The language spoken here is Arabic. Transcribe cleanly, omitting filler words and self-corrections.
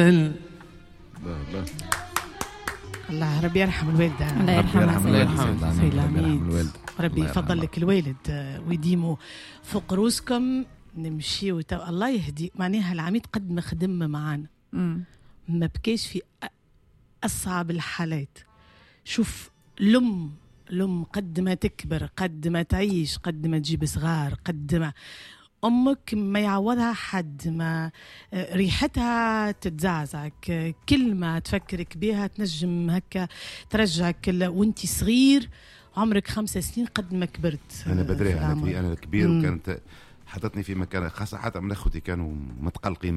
الجمال. الله ربي يرحم الوالد. الله يرحمه سي العميد. ربي يفضل لك الوالد ويديموا فوق روسكم. نمشي الله يهدي. معناها العميد قد ما خدم معانا ما بكيش في أصعب الحالات. شوف الأم قد ما تكبر، قد ما تعيش، قد ما تجيب صغار، قد ما أمك ما يعوضها حد، ما ريحتها تتزعزعك، كلمة تفكرك بها تنجم هكا ترجعك وانتي صغير عمرك 5 سنين قد ما كبرت. أنا بدري أنا كبير وكانت حطتني في مكان خاصة، حتى من أخوتي كانوا متقلقين